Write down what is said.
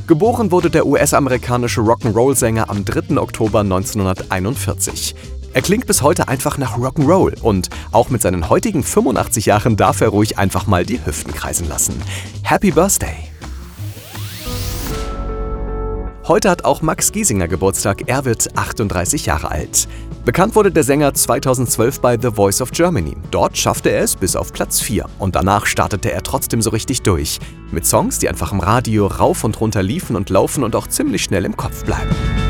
Geboren wurde der US-amerikanische Rock'n'Roll-Sänger am 3. Oktober 1941. Er klingt bis heute einfach nach Rock'n'Roll und auch mit seinen heutigen 85 Jahren darf er ruhig einfach mal die Hüften kreisen lassen. Happy Birthday! Heute hat auch Max Giesinger Geburtstag, er wird 38 Jahre alt. Bekannt wurde der Sänger 2012 bei The Voice of Germany. Dort schaffte er es bis auf Platz 4 und danach startete er trotzdem so richtig durch. Mit Songs, die einfach im Radio rauf und runter liefen und laufen und auch ziemlich schnell im Kopf bleiben.